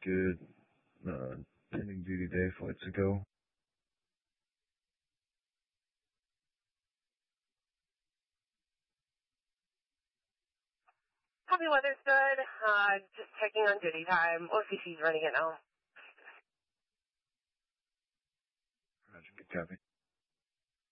good. Pending duty day, flights to go. Copy, weather's good. Just checking on duty time. OCC's running it now. Roger, good copy.